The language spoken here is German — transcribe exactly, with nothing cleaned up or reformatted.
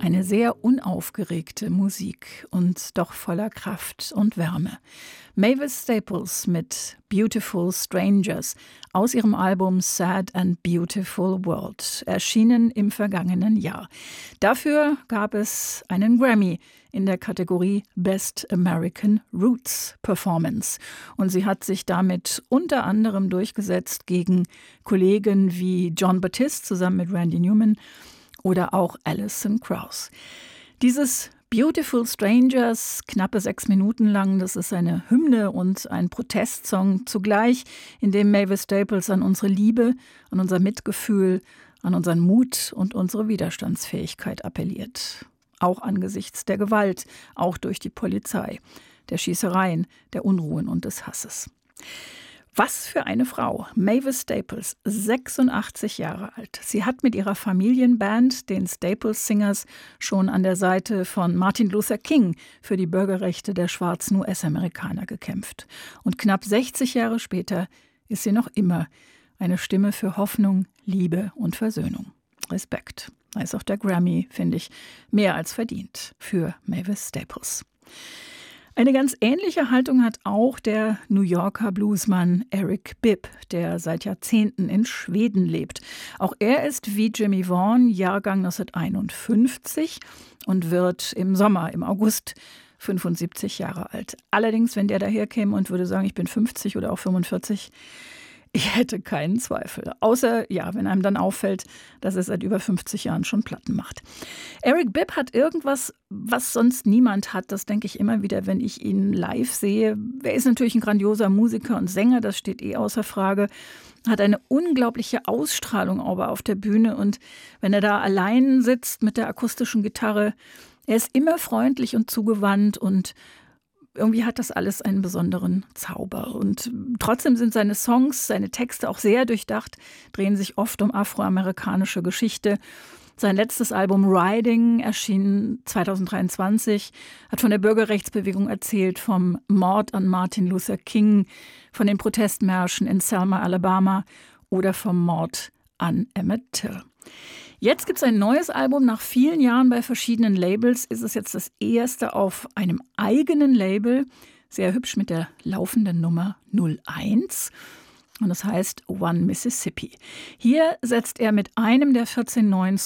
Eine sehr unaufgeregte Musik und doch voller Kraft und Wärme. Mavis Staples mit Beautiful Strangers aus ihrem Album Sad and Beautiful World, erschienen im vergangenen Jahr. Dafür gab es einen Grammy in der Kategorie Best American Roots Performance. Und sie hat sich damit unter anderem durchgesetzt gegen Kollegen wie Jon Batiste zusammen mit Randy Newman oder auch Alison Krauss. Dieses Beautiful Strangers, knappe sechs Minuten lang, das ist eine Hymne und ein Protestsong zugleich, in dem Mavis Staples an unsere Liebe, an unser Mitgefühl, an unseren Mut und unsere Widerstandsfähigkeit appelliert. Auch angesichts der Gewalt, auch durch die Polizei, der Schießereien, der Unruhen und des Hasses. Was für eine Frau. Mavis Staples, sechsundachtzig Jahre alt. Sie hat mit ihrer Familienband, den Staples Singers, schon an der Seite von Martin Luther King für die Bürgerrechte der schwarzen U S-Amerikaner gekämpft. Und knapp sechzig Jahre später ist sie noch immer eine Stimme für Hoffnung, Liebe und Versöhnung. Respekt. Da ist auch der Grammy, finde ich, mehr als verdient für Mavis Staples. Eine ganz ähnliche Haltung hat auch der New Yorker Bluesmann Eric Bibb, der seit Jahrzehnten in Schweden lebt. Auch er ist wie Jimmy Vaughan Jahrgang neunzehnhunderteinundfünfzig und wird im Sommer, im August, fünfundsiebzig Jahre alt. Allerdings, wenn der daherkäme und würde sagen, ich bin fünfzig oder auch fünfundvierzig, ich hätte keinen Zweifel. Außer, ja, wenn einem dann auffällt, dass er seit über fünfzig Jahren schon Platten macht. Eric Bibb hat irgendwas, was sonst niemand hat. Das denke ich immer wieder, wenn ich ihn live sehe. Er ist natürlich ein grandioser Musiker und Sänger, das steht eh außer Frage. Hat eine unglaubliche Ausstrahlung aber auf der Bühne. Und wenn er da allein sitzt mit der akustischen Gitarre, er ist immer freundlich und zugewandt und irgendwie hat das alles einen besonderen Zauber. Und trotzdem sind seine Songs, seine Texte auch sehr durchdacht, drehen sich oft um afroamerikanische Geschichte. Sein letztes Album Riding erschien zweitausenddreiundzwanzig, hat von der Bürgerrechtsbewegung erzählt, vom Mord an Martin Luther King, von den Protestmärschen in Selma, Alabama oder vom Mord an Emmett Till. Jetzt gibt es ein neues Album. Nach vielen Jahren bei verschiedenen Labels ist es jetzt das erste auf einem eigenen Label. Sehr hübsch mit der laufenden Nummer null eins. Und das heißt One Mississippi. Hier setzt er mit einem der vierzehn neuen